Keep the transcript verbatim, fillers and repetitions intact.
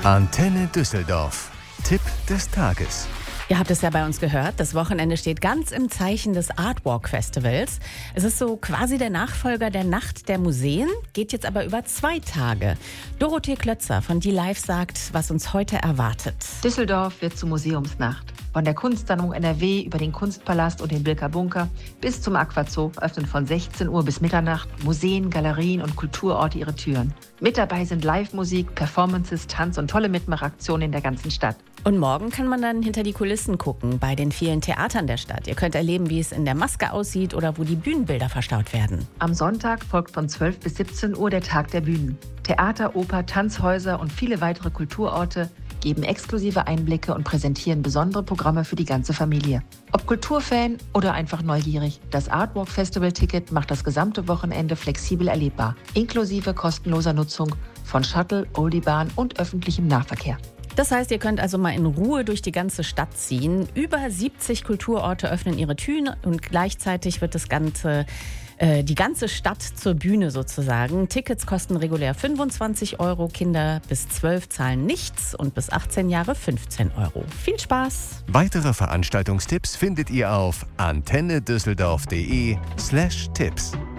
Antenne Düsseldorf. Tipp des Tages. Ihr habt es ja bei uns gehört, das Wochenende steht ganz im Zeichen des Artwalk Festivals. Es ist so quasi der Nachfolger der Nacht der Museen, geht jetzt aber über zwei Tage. Dorothee Klötzer von Die Live sagt, was uns heute erwartet. Düsseldorf wird zur Museumsnacht. Von der Kunstsammlung N R W über den Kunstpalast und den Bilker Bunker bis zum Aquazoo öffnen von sechzehn Uhr bis Mitternacht Museen, Galerien und Kulturorte ihre Türen. Mit dabei sind Live-Musik, Performances, Tanz und tolle Mitmachaktionen in der ganzen Stadt. Und morgen kann man dann hinter die Kulissen gucken, bei den vielen Theatern der Stadt. Ihr könnt erleben, wie es in der Maske aussieht oder wo die Bühnenbilder verstaut werden. Am Sonntag folgt von zwölf bis siebzehn Uhr der Tag der Bühnen. Theater, Oper, Tanzhäuser und viele weitere Kulturorte geben exklusive Einblicke und präsentieren besondere Programme für die ganze Familie. Ob Kulturfan oder einfach neugierig, das Artwalk Festival Ticket macht das gesamte Wochenende flexibel erlebbar, inklusive kostenloser Nutzung von Shuttle, Oldiebahn und öffentlichem Nahverkehr. Das heißt, ihr könnt also mal in Ruhe durch die ganze Stadt ziehen. Über siebzig Kulturorte öffnen ihre Türen und gleichzeitig wird das Ganze, äh, die ganze Stadt zur Bühne sozusagen. Tickets kosten regulär fünfundzwanzig Euro, Kinder bis zwölf zahlen nichts und bis achtzehn Jahre fünfzehn Euro. Viel Spaß! Weitere Veranstaltungstipps findet ihr auf antennedüsseldorf.de slash Tipps.